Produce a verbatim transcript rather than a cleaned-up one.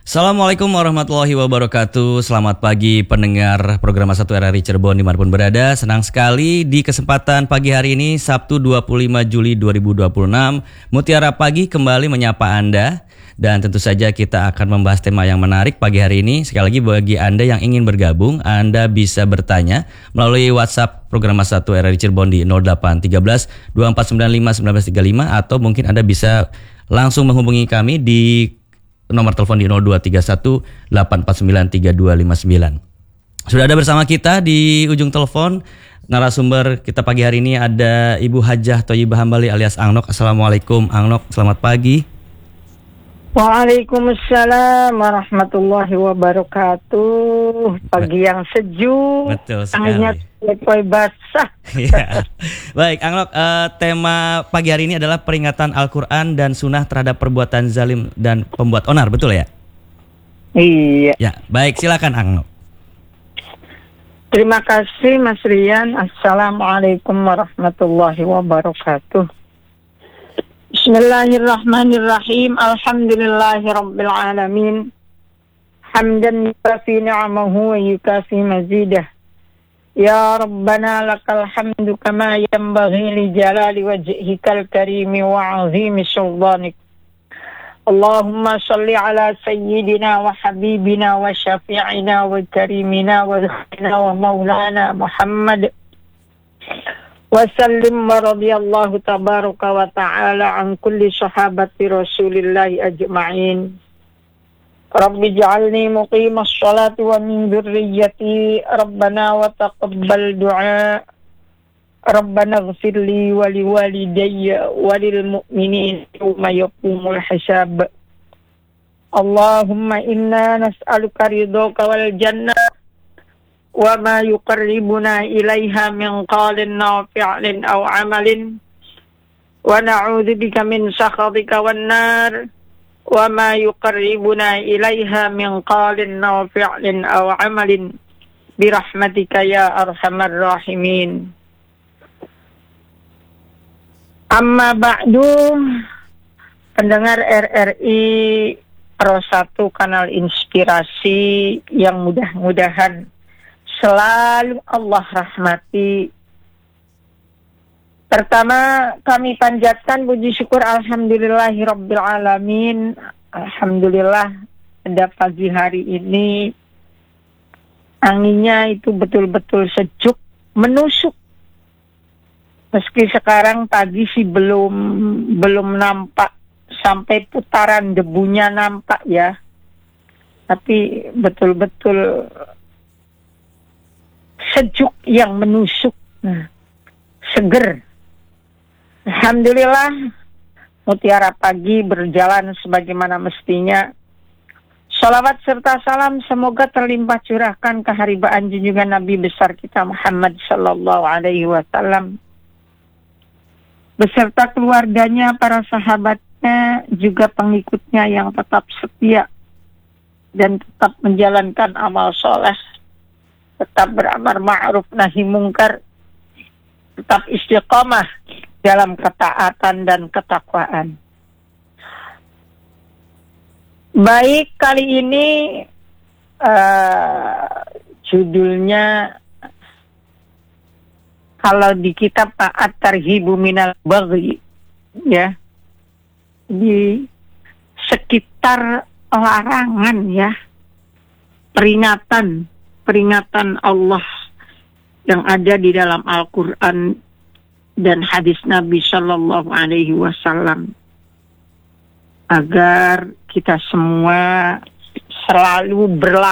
Assalamualaikum warahmatullahi wabarakatuh. Selamat pagi pendengar program satu R R I Cirebon dimanapun berada. Senang sekali di kesempatan pagi hari ini Sabtu dua puluh lima Juli dua ribu dua puluh enam Mutiara Pagi kembali menyapa Anda. Dan tentu saja kita akan membahas tema yang menarik pagi hari ini. Sekali lagi bagi Anda yang ingin bergabung, Anda bisa bertanya melalui WhatsApp program satu R R I Cirebon di nol delapan tiga belas dua empat sembilan lima sembilan belas tiga lima, atau mungkin Anda bisa langsung menghubungi kami di nomor telepon di nol dua tiga satu delapan empat sembilan tiga dua lima sembilan. Sudah ada bersama kita di ujung telepon narasumber kita pagi hari ini, ada Ibu Hajah Thayyibah Hambali alias Angnok. Assalamualaikum Angnok, selamat pagi. Waalaikumsalam warahmatullahi wabarakatuh. Pagi yang sejuk. Betul sekali. Anginnya lepoi basah. Ya. Baik Angnok, uh, tema pagi hari ini adalah peringatan Al-Quran dan Sunnah terhadap perbuatan zalim dan pembuat onar, betul ya? Iya. Ya, baik, silakan Angnok. Terima kasih Mas Rian. Assalamualaikum warahmatullahi wabarakatuh. Bismillahirrahmanirrahim. Alhamdulillahirabbil alamin. Hamdan yukafi ni'amahu wa yukafi mazidah. Ya Rabbana lakal hamdu kama yanbaghi li jalali wajhikal karimi wa 'azimi sultanik. Allahumma salli ala sayyidina wa habibina wa syafi'ina wa karimina wa dhakhina wa maulana Muhammad wa sallim wa radiyallahu tabaraka wa ta'ala an kulli sahabati rasulillahi ajma'in. Rabbi ja'alni muqimas salati wa min dhurriyyati Rabbana wa taqabbal du'a. Rabbana ighfir li wa li walidayya wa lil mu'minin yawma yaqumul hisab. Allahumma inna nas'aluka ridhaka wal jannah wa ma yuqarribuna ilaiha min qalin aw fi'lin aw amalin, wa na'udzubika min sakhatika wan nar wa ma yuqarribuna ilaiha min qalin aw fi'lin aw amalin birahmatika ya arhamar rahimin. Amma ba'du, pendengar R R I Pro satu kanal inspirasi yang mudah-mudahan selalu Allah rahmati. Pertama, kami panjatkan puji syukur alhamdulillahirabbil alamin. Alhamdulillah pada pagi hari ini anginnya itu betul-betul sejuk, menusuk. Meski sekarang pagi sih belum belum nampak sampai putaran debunya nampak ya. Tapi betul-betul sejuk yang menusuk, nah, seger. Alhamdulillah Mutiara Pagi berjalan sebagaimana mestinya. Salawat serta salam semoga terlimpah curahkan keharibaan junjungan Nabi besar kita Muhammad sallallahu alaihi wasallam beserta keluarganya, para sahabatnya, juga pengikutnya yang tetap setia dan tetap menjalankan amal soleh, tetap beramar ma'ruf nahi mungkar, tetap istiqamah dalam ketaatan dan ketakwaan. Baik, kali ini uh, judulnya kalau di kitab At-Tarhibu minal Baghi ya, di sekitar larangan ya, peringatan peringatan Allah yang ada di dalam Al-Quran dan hadis Nabi Shallallahu Alaihi Wasallam, agar kita semua selalu berlaku